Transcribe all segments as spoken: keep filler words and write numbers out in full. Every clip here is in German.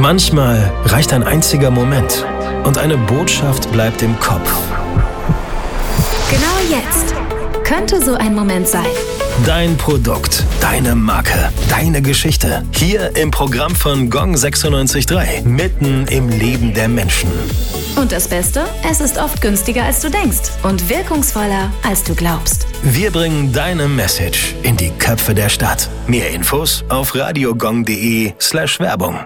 Manchmal reicht ein einziger Moment und eine Botschaft bleibt im Kopf. Genau jetzt könnte so ein Moment sein. Dein Produkt, deine Marke, deine Geschichte. Hier im Programm von Gong sechsundneunzig Komma drei. Mitten im Leben der Menschen. Und das Beste? Es ist oft günstiger, als du denkst und wirkungsvoller, als du glaubst. Wir bringen deine Message in die Köpfe der Stadt. Mehr Infos auf radiogong.de slash Werbung.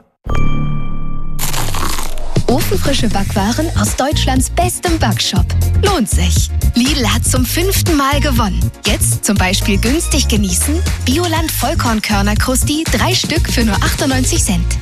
Ofenfrische Backwaren aus Deutschlands bestem Backshop. Lohnt sich. Lidl hat zum fünften Mal gewonnen. Jetzt zum Beispiel günstig genießen: Bioland Vollkornkörner Krusti, drei Stück für nur achtundneunzig Cent.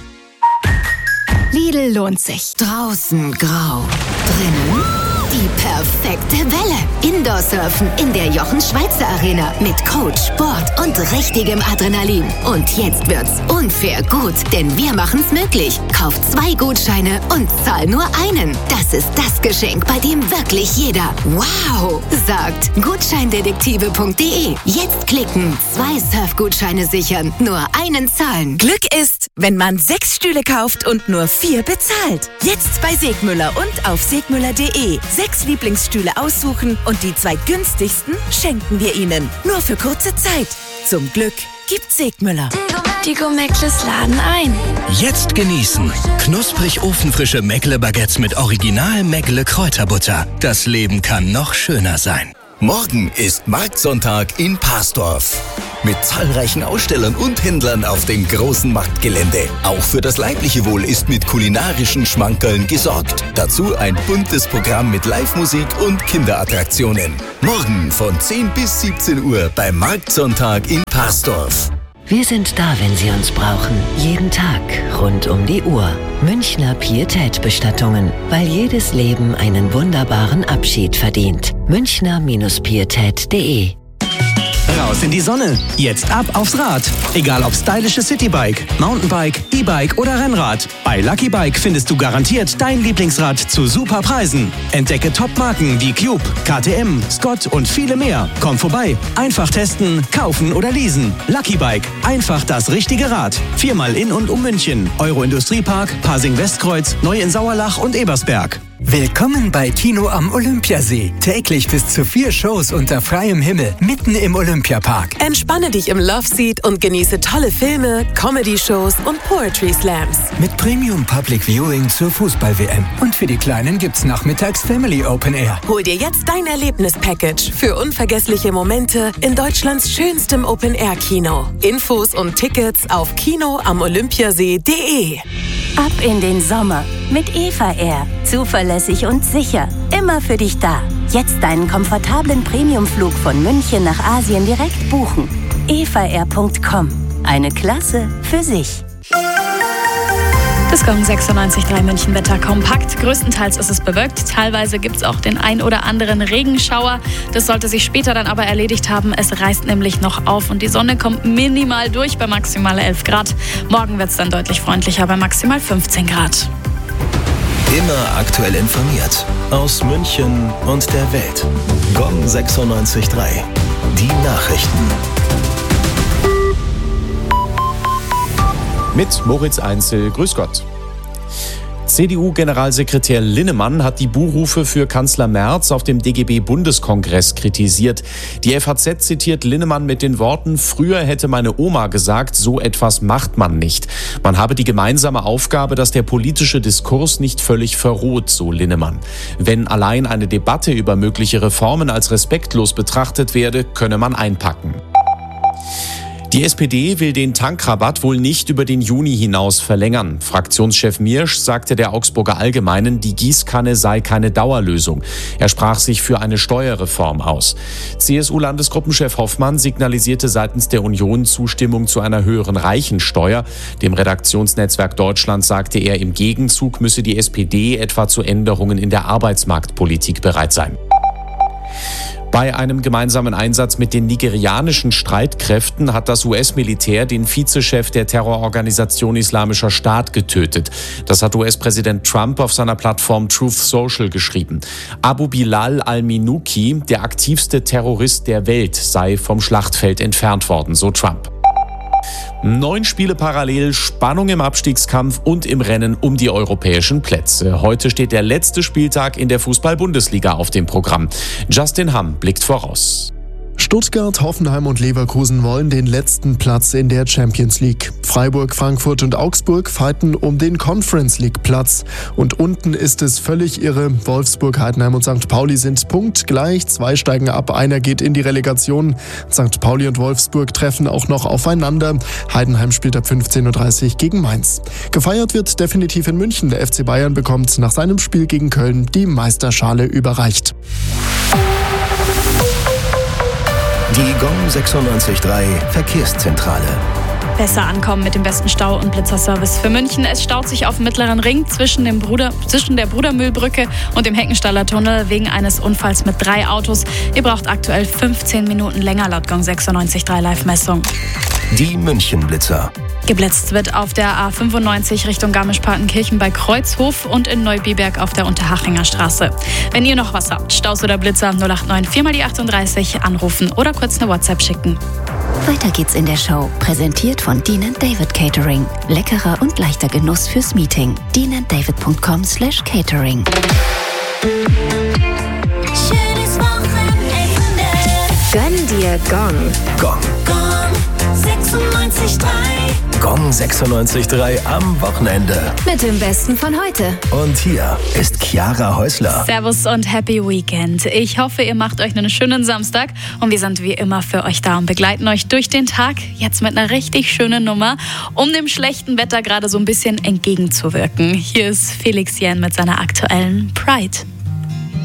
Lidl lohnt sich. Draußen grau, drinnen die perfekte Welle. Indoor-Surfen in der Jochen-Schweizer-Arena mit Coach, Sport und richtigem Adrenalin. Und jetzt wird's unfair gut, denn wir machen's möglich. Kauf zwei Gutscheine und zahl nur einen. Das ist das Geschenk, bei dem wirklich jeder wow sagt. Gutscheindetektive punkt de. Jetzt klicken, zwei Surfgutscheine sichern, nur einen zahlen. Glück ist, wenn man sechs Stühle kauft und nur vier bezahlt. Jetzt bei Segmüller und auf segmüller punkt de. Sechs Lieblingsstühle aussuchen und die zwei günstigsten schenken wir Ihnen. Nur für kurze Zeit. Zum Glück gibt Segmüller. Die Gomeckles laden ein. Jetzt genießen. Knusprig ofenfrische Meckle-Baguettes mit Original Meckle-Kräuterbutter. Das Leben kann noch schöner sein. Morgen ist Marktsonntag in Parsdorf. Mit zahlreichen Ausstellern und Händlern auf dem großen Marktgelände. Auch für das leibliche Wohl ist mit kulinarischen Schmankerln gesorgt. Dazu ein buntes Programm mit Live-Musik und Kinderattraktionen. Morgen von zehn bis siebzehn Uhr beim Marktsonntag in Parsdorf. Wir sind da, wenn Sie uns brauchen. Jeden Tag, rund um die Uhr. Münchner Pietät-Bestattungen, weil jedes Leben einen wunderbaren Abschied verdient. Münchner Pietät punkt de. Raus in die Sonne. Jetzt ab aufs Rad. Egal ob stylisches Citybike, Mountainbike, E-Bike oder Rennrad. Bei Lucky Bike findest du garantiert dein Lieblingsrad zu super Preisen. Entdecke Top-Marken wie Cube, K T M, Scott und viele mehr. Komm vorbei. Einfach testen, kaufen oder leasen. Lucky Bike. Einfach das richtige Rad. Viermal in und um München. Euro-Industriepark, Pasing-Westkreuz, Neu in Sauerlach und Ebersberg. Willkommen bei Kino am Olympiasee. Täglich bis zu vier Shows unter freiem Himmel, mitten im Olympiapark. Entspanne dich im Love Seat und genieße tolle Filme, Comedy-Shows und Poetry Slams. Mit Premium Public Viewing zur Fußball-W M. Und für die Kleinen gibt's nachmittags Family Open Air. Hol dir jetzt dein Erlebnis-Package für unvergessliche Momente in Deutschlands schönstem Open-Air-Kino. Infos und Tickets auf kino am olympiasee punkt de. Ab in den Sommer mit Eva Air. Zuverlässig und sicher. Immer für dich da. Jetzt deinen komfortablen Premiumflug von München nach Asien direkt buchen. eva air punkt com. Eine Klasse für sich. Das Gong sechsundneunzig Komma drei München Wetter kompakt. Größtenteils ist es bewölkt. Teilweise gibt es auch den ein oder anderen Regenschauer. Das sollte sich später dann aber erledigt haben. Es reißt nämlich noch auf und die Sonne kommt minimal durch bei maximal elf Grad. Morgen wird es dann deutlich freundlicher bei maximal fünfzehn Grad. Immer aktuell informiert. Aus München und der Welt. Gong sechsundneunzig Komma drei. Die Nachrichten. Mit Moritz Einzel, grüß Gott. C D U-Generalsekretär Linnemann hat die Buhrufe für Kanzler Merz auf dem D G B-Bundeskongress kritisiert. Die F A Z zitiert Linnemann mit den Worten: Früher hätte meine Oma gesagt, so etwas macht man nicht. Man habe die gemeinsame Aufgabe, dass der politische Diskurs nicht völlig verroht, so Linnemann. Wenn allein eine Debatte über mögliche Reformen als respektlos betrachtet werde, könne man einpacken. Die S P D will den Tankrabatt wohl nicht über den Juni hinaus verlängern. Fraktionschef Miersch sagte der Augsburger Allgemeinen, die Gießkanne sei keine Dauerlösung. Er sprach sich für eine Steuerreform aus. C S U-Landesgruppenchef Hoffmann signalisierte seitens der Union Zustimmung zu einer höheren Reichensteuer. Dem Redaktionsnetzwerk Deutschland sagte er, im Gegenzug müsse die S P D etwa zu Änderungen in der Arbeitsmarktpolitik bereit sein. Bei einem gemeinsamen Einsatz mit den nigerianischen Streitkräften hat das U S-Militär den Vizechef der Terrororganisation Islamischer Staat getötet. Das hat U S-Präsident Trump auf seiner Plattform Truth Social geschrieben. Abu Bilal al-Minuki, der aktivste Terrorist der Welt, sei vom Schlachtfeld entfernt worden, so Trump. Neun Spiele parallel, Spannung im Abstiegskampf und im Rennen um die europäischen Plätze. Heute steht der letzte Spieltag in der Fußball-Bundesliga auf dem Programm. Justin Hamm blickt voraus. Stuttgart, Hoffenheim und Leverkusen wollen den letzten Platz in der Champions League. Freiburg, Frankfurt und Augsburg fighten um den Conference League Platz. Und unten ist es völlig irre. Wolfsburg, Heidenheim und Sankt Pauli sind punktgleich. Zwei steigen ab, einer geht in die Relegation. Sankt Pauli und Wolfsburg treffen auch noch aufeinander. Heidenheim spielt ab fünfzehn Uhr dreißig gegen Mainz. Gefeiert wird definitiv in München. Der F C Bayern bekommt nach seinem Spiel gegen Köln die Meisterschale überreicht. Die Gong sechsundneunzig Komma drei Verkehrszentrale. Besser ankommen mit dem besten Stau- und Blitzerservice für München. Es staut sich auf dem Mittleren Ring zwischen, dem Bruder, zwischen der Brudermühlbrücke und dem Heckenstaller Tunnel wegen eines Unfalls mit drei Autos. Ihr braucht aktuell fünfzehn Minuten länger laut Gong sechsundneunzig Komma drei Live-Messung. Die München-Blitzer. Geblitzt wird auf der A fünfundneunzig Richtung Garmisch-Partenkirchen bei Kreuzhof und in Neubiberg auf der Unterhachinger Straße. Wenn ihr noch was habt, Staus oder Blitzer, null acht neun vier mal die achtunddreißig anrufen oder kurz eine WhatsApp schicken. Weiter geht's in der Show. Präsentiert von Dean and David Catering. Leckerer und leichter Genuss fürs Meeting. dean and david punkt com slash catering. Schönes Wochenende. Gönn dir Gong. Gong. Gong sechsundneunzig Komma drei. Gong sechsundneunzig Komma drei am Wochenende. Mit dem Besten von heute. Und hier ist Chiara Häusler. Servus und Happy Weekend. Ich hoffe, ihr macht euch einen schönen Samstag und wir sind wie immer für euch da und begleiten euch durch den Tag. Jetzt mit einer richtig schönen Nummer, um dem schlechten Wetter gerade so ein bisschen entgegenzuwirken. Hier ist Felix Jähn mit seiner aktuellen Pride.